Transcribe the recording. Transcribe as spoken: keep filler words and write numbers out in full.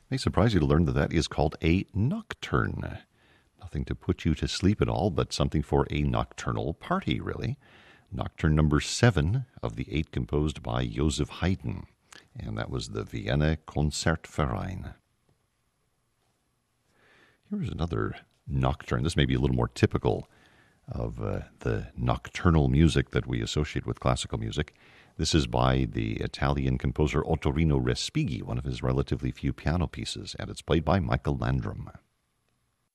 May surprise you to learn that that is called a nocturne. Nothing to put you to sleep at all, but something for a nocturnal party, really. Nocturne number seven of the eight composed by Joseph Haydn, and that was the Vienna Concertverein. Here's another nocturne. This may be a little more typical of uh, the nocturnal music that we associate with classical music. This is by the Italian composer Ottorino Respighi, one of his relatively few piano pieces, and it's played by Michael Landrum.